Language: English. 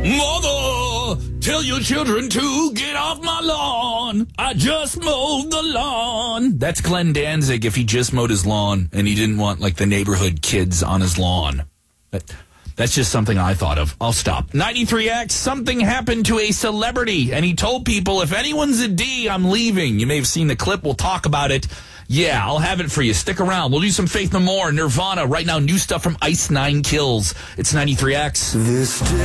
Mother, tell your children to get off my lawn. I just mowed the lawn. That's Glenn Danzig if he just mowed his lawn and he didn't want, like, the neighborhood kids on his lawn. That's just something I thought of. I'll stop. 93X, something happened to a celebrity, and he told people, if anyone's a D, I'm leaving. You may have seen the clip. We'll talk about it. Yeah, I'll have it for you. Stick around. We'll do some Faith No More, Nirvana. Right now, new stuff from Ice Nine Kills. It's 93X.